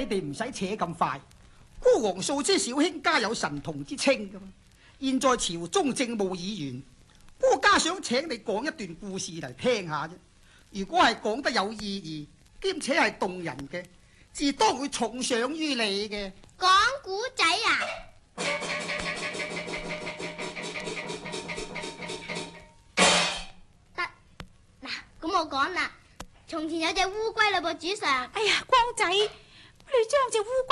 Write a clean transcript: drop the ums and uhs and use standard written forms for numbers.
哋唔使扯咁快。孤王素知小卿家有神童之稱噶嘛，現在朝中政務議員，孤家想請你講一段故事嚟聽下啫。如果係講得有意義，兼且係動人嘅，自當會重賞於你嘅。 講古仔啊！得嗱，咁我講啦。從前有隻烏龜嘞噃，主上。 哎呀，光仔，你將隻烏龜